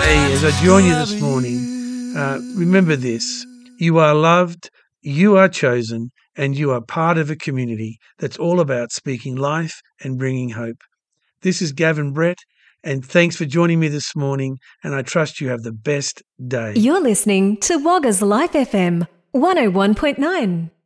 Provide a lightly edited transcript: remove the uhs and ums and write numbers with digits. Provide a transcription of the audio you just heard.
Hey, as I join you this morning, remember this. You are loved, you are chosen, and you are part of a community that's all about speaking life and bringing hope. This is Gavin Brett, and thanks for joining me this morning, and I trust you have the best day. You're listening to Wagga's Life FM 101.9.